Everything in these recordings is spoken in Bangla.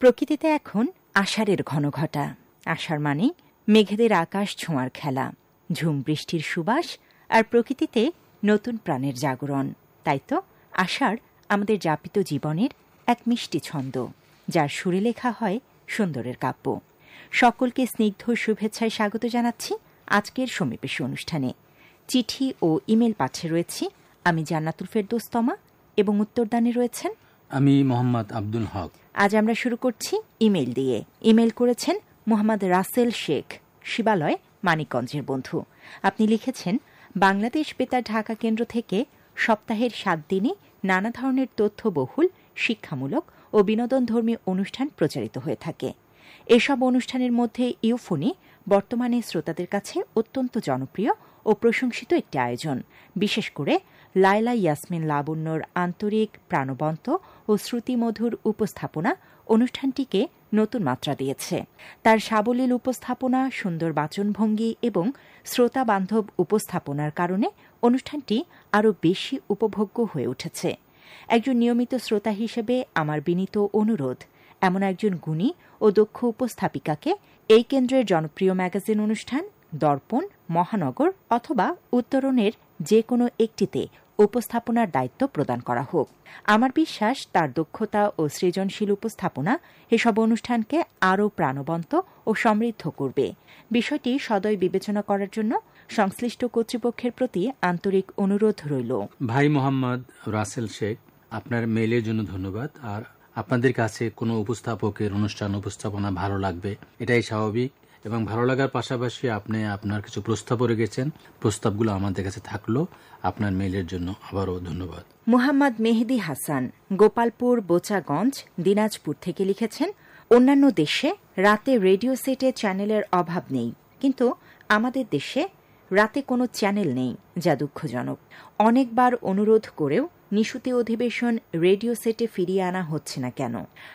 প্রকৃতিতে এখন আষাঢ়ের ঘনঘটা। আষাঢ় মানে মেঘেদের আকাশ ছোঁয়ার খেলা, ঝুম বৃষ্টির সুবাস আর প্রকৃতিতে নতুন প্রাণের জাগরণ। তাই তো আষাঢ় আমাদের যাপিত জীবনের এক মিষ্টি ছন্দ, যার সুরে লেখা হয় সুন্দরের কাব্য। সকলকে স্নিগ্ধ শুভেচ্ছায় স্বাগত জানাচ্ছি আজকের সমীপেশ অনুষ্ঠানে। চিঠি ও ইমেল পাঠে রয়েছি আমি জান্নাতুল ফেরদৌস তমা এবং উত্তরদানে রয়েছেন আমি মোহাম্মদ আব্দুল হক। আজ আমরা শুরু করছি ইমেল দিয়ে। ইমেল করেছেন মোহাম্মদ রাসেল শেখ, শিবালয়, মানিকগঞ্জের বন্ধু। আপনি লিখেছেন, বাংলাদেশ বেতার ঢাকা কেন্দ্র থেকে সপ্তাহের 7 দিনই নানা ধরনের তথ্যবহুল, শিক্ষামূলক ও বিনোদনধর্মী অনুষ্ঠান প্রচারিত হয়ে থাকে। এসব অনুষ্ঠানের মধ্যে ইউফোনি বর্তমানে শ্রোতাদের কাছে অত্যন্ত জনপ্রিয় ও প্রশংসিত একটি আয়োজন। বিশেষ করে লায়লা ইয়াসমিন লাবণ্যর আন্তরিক, প্রাণবন্ত ও শ্রুতিমধুর উপস্থাপনা অনুষ্ঠানটিকে নতুন মাত্রা দিয়েছে। তার সাবলীল উপস্থাপনা, সুন্দর বাচনভঙ্গি এবং শ্রোতা বান্ধব উপস্থাপনার কারণে অনুষ্ঠানটি আরও বেশি উপভোগ্য হয়ে উঠেছে। একজন নিয়মিত শ্রোতা হিসেবে আমার বিনীত অনুরোধ, এমন একজন গুণী ও দক্ষ উপস্থাপিকাকে এই কেন্দ্রের জনপ্রিয় ম্যাগাজিন অনুষ্ঠান দর্পণ, মহানগর অথবা উত্তরণের যে কোনো একটিতে উপস্থাপনার দায়িত্ব প্রদান করা হোক। আমার বিশ্বাস তার দক্ষতা ও সৃজনশীল উপস্থাপনা এসব অনুষ্ঠানকে আরও প্রাণবন্ত ও সমৃদ্ধ করবে। বিষয়টি সদয় বিবেচনা করার জন্য সংশ্লিষ্ট কর্তৃপক্ষের প্রতি আন্তরিক অনুরোধ রইল। ভাই মোহাম্মদ রাসেল শেখ, আপনার মেইলের জন্য ধন্যবাদ। আর আপনাদের কাছে কোনো উপস্থাপকের অনুষ্ঠান উপস্থাপনা ভালো লাগবে, এটাই স্বাভাবিক। এবং ভালো লাগার পাশাপাশি আপনি আপনার কিছু প্রস্তাবও রেখেছেন, প্রস্তাবগুলো আমাদের কাছে থাকলো। আপনার মেইলের জন্য আবারও ধন্যবাদ। মোহাম্মদ মেহেদি হাসান, গোপালপুর, বোচাগঞ্জ, দিনাজপুর থেকে লিখেছেন, অন্যান্য দেশে রাতে রেডিও সেটে চ্যানেলের অভাব নেই, কিন্তু আমাদের দেশে রাতে কোনো চ্যানেল নেই, যা দুঃখজনক। অনেকবার অনুরোধ করেও নিশুতি অধিবেশন রেডিও সেটে ফিরিয়ে আনা হচ্ছে না কেন?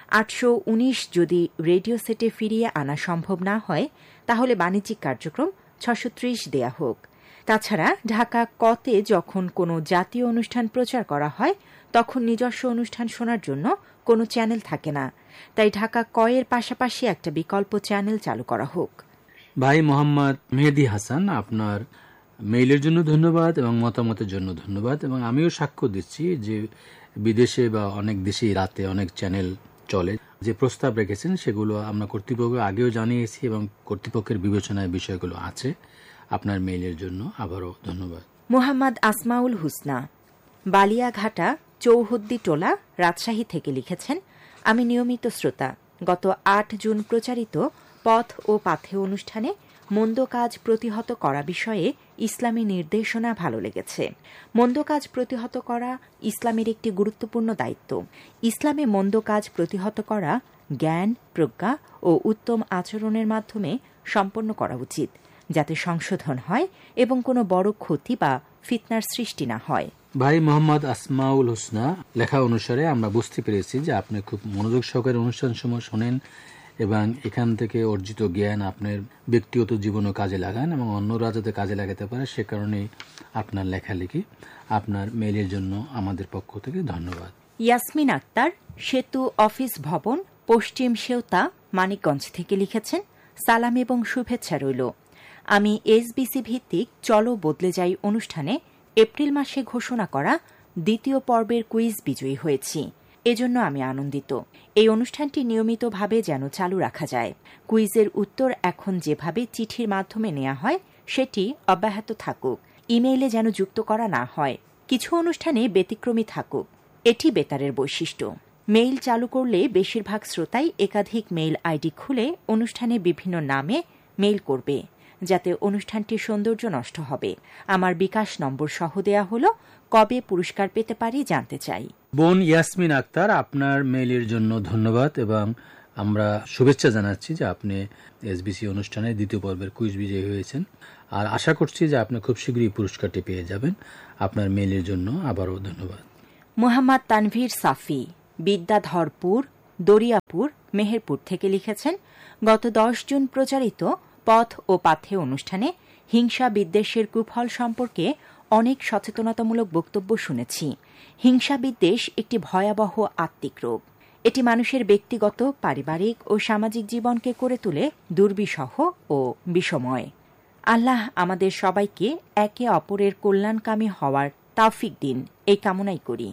819 যদি রেডিও সেটে ফিরিয়ে আনা সম্ভব না হয়, তাহলে বাণিজ্যিক কার্যক্রম 630 দেয়া হোক। তাছাড়া ঢাকা কতে যখন কোনো জাতীয় অনুষ্ঠান প্রচার করা হয়, তখন নিজস্ব অনুষ্ঠান শোনার জন্য কোনো চ্যানেল থাকে না। তাই ঢাকা কয়ের পাশাপাশি একটা বিকল্প চ্যানেল চালু করা হোক। ভাই মোহাম্মদ মেহেদি হাসান, আপনার মেইলের জন্য ধন্যবাদ এবং মতামতের জন্য ধন্যবাদ। এবং আমিও সাক্ষ্য দিচ্ছি যে বিদেশে বা অনেক দেশেই রাতে অনেক চ্যানেল চলে। যে প্রস্তাব রেখেছেন সেগুলো আমরা কর্তৃপক্ষ আগেও জানিয়েছি এবং কর্তৃপক্ষের বিবেচনায় বিষয়গুলো আছে। আপনার মেইলের জন্য আবারও ধন্যবাদ। মোহাম্মদ আসমাউল হুসনা, বালিয়াঘাটা, চৌহদ্দি টোলা, রাজশাহী থেকে লিখেছেন, আমি নিয়মিত শ্রোতা। গত 8 জুন প্রচারিত পথ ও পাথে অনুষ্ঠানে মন্দ কাজ প্রতিহত করা বিষয়ে ইসলামী নির্দেশনা ভালো লেগেছে। মন্দ কাজ প্রতিহত করা ইসলামের একটি গুরুত্বপূর্ণ দায়িত্ব। ইসলামে মন্দ কাজ প্রতিহত করা জ্ঞান, প্রজ্ঞা ও উত্তম আচরণের মাধ্যমে সম্পন্ন করা উচিত, যাতে সংশোধন হয় এবং কোনো বড় ক্ষতি বা ফিতনার সৃষ্টি না হয়। ভাই মোহাম্মদ আসমাউল হুসনা, লেখা অনুসারে আমরা বুঝতে পেরেছি যে আপনি খুব মনোযোগ সহকারে অনুষ্ঠানসমূহ শোনেন এবং এখান থেকে অর্জিত জ্ঞান আপনার ব্যক্তিগত জীবনও কাজে লাগান এবং অন্যরা যাতে কাজে লাগাতে পারে, সে কারণে আপনার লেখালেখি। আপনার মেইলের জন্য আমাদের পক্ষ থেকে ধন্যবাদ। ইয়াসমিন আক্তার, সেতু অফিস ভবন, পশ্চিম সেওতা, মানিকগঞ্জ থেকে লিখেছেন, সালাম এবং শুভেচ্ছা রইল। আমি এসবিসি ভিত্তিক চলো বদলে যাই অনুষ্ঠানে এপ্রিল মাসে ঘোষণা করা 2য় পর্বের কুইজ বিজয়ী হয়েছি। এজন্য আমি আনন্দিত। এই অনুষ্ঠানটি নিয়মিতভাবে যেন চালু রাখা যায়। কুইজের উত্তর এখন যেভাবে চিঠির মাধ্যমে নেওয়া হয়, সেটি অব্যাহত থাকুক। ইমেইলে যেন যুক্ত করা না হয়। কিছু অনুষ্ঠানে ব্যতিক্রমী থাকুক, এটি বেতারের বৈশিষ্ট্য। মেইল চালু করলে বেশিরভাগ শ্রোতাই একাধিক মেইল আইডি খুলে অনুষ্ঠানে বিভিন্ন নামে মেইল করবে, যাতে অনুষ্ঠানটির সৌন্দর্য নষ্ট হবে। আমার বিকাশ নম্বর সহ দেয়া হলো। কবে পুরস্কার পেতে পারি জানতে চাই। বোন ইয়াসমিন আক্তার, আপনার মেইলের জন্য ধন্যবাদ এবং আমরা শুভেচ্ছা জানাচ্ছি যে আপনি এসবিসি অনুষ্ঠানে 2য় পর্বের কুইজ বিজয়ী হয়েছেন। আর আশা করছি যে আপনি খুব শীঘ্রই পুরস্কারটি পেয়ে যাবেন। আপনার মেইলের জন্য আবারও ধন্যবাদ। মোহাম্মদ তানভীর সাফি, বিদ্যাধরপুর, দরিয়াপুর, মেহেরপুর থেকে লিখেছেন, গত 10 জুন প্রচারিত পথ ও পাথে অনুষ্ঠানে হিংসা বিদ্বেষের কুফল সম্পর্কে অনেক সচেতনতামূলক বক্তব্য শুনেছি। হিংসা বিদ্বেষ একটি ভয়াবহ আত্মিক রোগ। এটি মানুষের ব্যক্তিগত, পারিবারিক ও সামাজিক জীবনকে করে তোলে দুর্বিষহ ও বিষময়। আল্লাহ আমাদের সবাইকে একে অপরের কল্যাণকামী হওয়ার তৌফিক দিন, এই কামনাই করি।